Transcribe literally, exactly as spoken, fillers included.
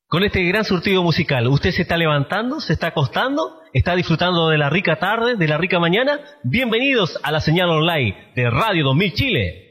Con este gran surtido musical, ¿usted se está levantando, se está acostando, está disfrutando de la rica tarde, de la rica mañana? Bienvenidos a la señal online de Radio dos mil Chile.